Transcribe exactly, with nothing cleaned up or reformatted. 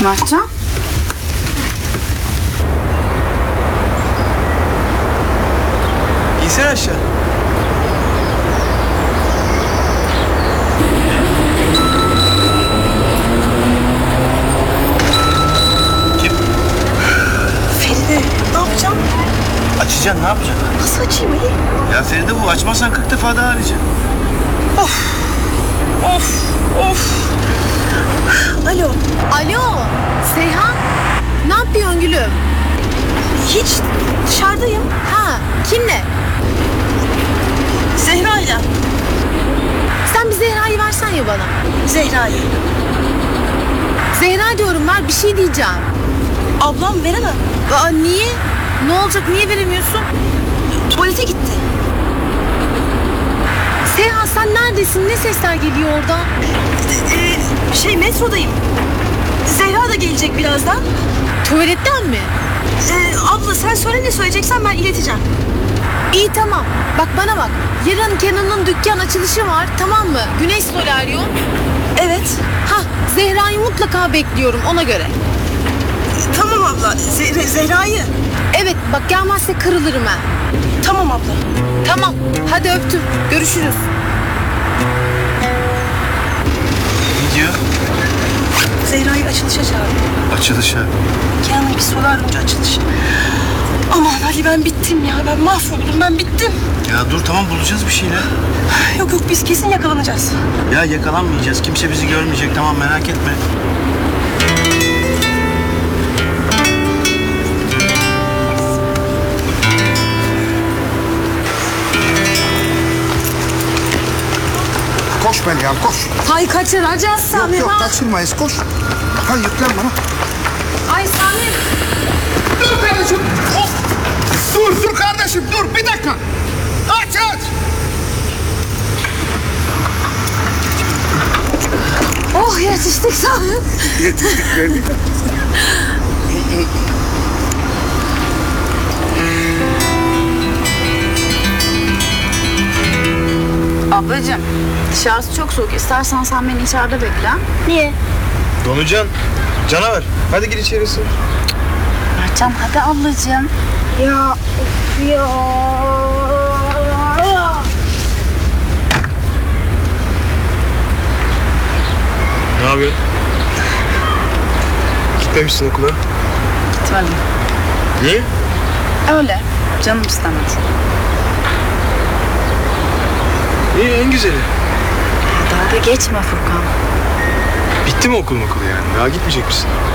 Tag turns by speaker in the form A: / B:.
A: Mertcan?
B: İnsene aşağı. Kim?
C: Feride, ne yapacağım?
B: Açacaksın, ne yapacaksın?
C: Nasıl açayım Ali?
B: Ya Feride, bu açmazsan kırk defa daha arayacaksın.
C: Of, of, of. Alo,
A: Alo, Seyhan. Ne yapıyorsun gülüm?
C: hiç dışarıdayım.
A: Ha, kimle?
C: Zehra'yla.
A: Sen bir Zehra'yı versen ya bana.
C: Zehra'yı.
A: Zehra diyorum, ver bir şey diyeceğim.
C: Ablam veremem.
A: Aa, niye? Ne olacak, niye veremiyorsun?
C: Tuvalete gitti.
A: Seyhan, sen neredesin? Ne sesler geliyor oradan?
C: Ee, şey metrodayım. Zehra da gelecek birazdan.
A: Tuvaletten mi?
C: Ee, abla sen söyle, ne söyleyeceksen ben ileteceğim.
A: İyi, tamam. Bak bana bak. Yarın Kenan'ın dükkan açılışı var, tamam mı? Güneş Solaryum.
C: Evet.
A: Hah, Zehra'yı mutlaka bekliyorum ona göre.
C: Tamam abla. Ze- Zehra'yı.
A: Evet, bak gelmezse kırılırım ben.
C: Tamam abla.
A: Tamam, hadi öptüm. Görüşürüz.
B: Ne diyor?
C: Zehra'yı açılışa çağırdım.
B: Açılışa.
C: Kenan'ın bir solaryumcu açılışı. Aman Ali, ben bittim ya. Ben mahvoldum. Ben bittim.
B: Ya dur, tamam, bulacağız bir şeyler.
C: Yok yok, biz kesin yakalanacağız.
B: Ya yakalanmayacağız. Kimse bizi görmeyecek. Tamam, merak etme.
D: Koş Meryem, koş.
A: Ay kaçıracağız Samim.
D: Yok yok, kaçırmayız, koş. Ha, yüklen bana.
A: Ay Samim.
D: Dur kardeşim. Hop. Dur, dur kardeşim, dur. Bir dakika. Aç, aç.
A: Oh, yetiştik Samim.
D: Yetiştik, geldik.
E: Ablacığım, dışarısı çok soğuk. İstersen sen beni içeride bekle.
C: Niye?
B: Donucan. Canavar. Hadi gir içeri ısın.
E: Mertcan, hadi ablacığım.
C: Ya of ya.
B: Ne yapıyorsun? Gitmemişsin okula.
E: Gitmedim.
B: Niye?
E: Öyle. Canım istemez.
B: İyi, en güzeli.
E: Dalga geçme Furkan.
B: Bitti mi okul okul yani? Daha gitmeyecek misin?